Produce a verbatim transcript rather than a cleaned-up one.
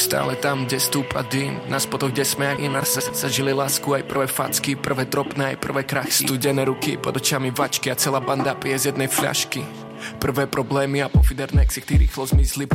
Stále tam, kde stúpa dym, na spotoch, kde sme jak iná sa zažili lásku, aj prvé facky, prvé tropné, aj prvé krachy. Studené ruky, pod očami vačky a celá banda pije z jednej fľašky. Prvé problémy a po fidernexi, tí rýchlo zmizli.